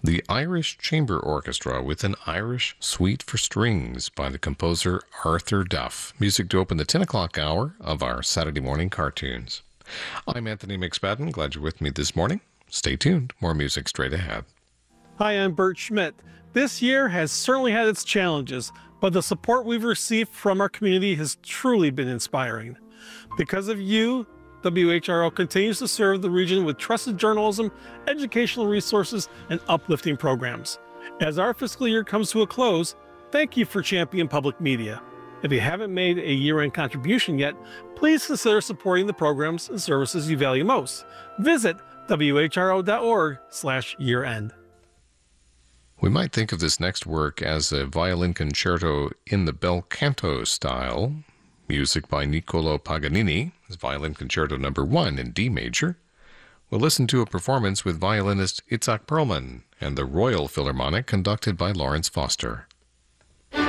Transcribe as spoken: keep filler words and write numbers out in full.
The Irish Chamber Orchestra with an Irish Suite for Strings by the composer Arthur Duff. Music to open the ten o'clock hour of our Saturday morning cartoons. I'm Anthony McSpadden. Glad you're with me this morning. Stay tuned. More music straight ahead. Hi, I'm Bert Schmidt. This year has certainly had its challenges, but the support we've received from our community has truly been inspiring. Because of you, W H R O continues to serve the region with trusted journalism, educational resources, and uplifting programs. As our fiscal year comes to a close, thank you for championing public media. If you haven't made a year-end contribution yet, please consider supporting the programs and services you value most. Visit W H R O dot org slash year end. We might think of this next work as a violin concerto in the bel canto style. Music by Niccolò Paganini, Violin Concerto number one in D major. We'll listen to a performance with violinist Itzhak Perlman and the Royal Philharmonic conducted by Lawrence Foster.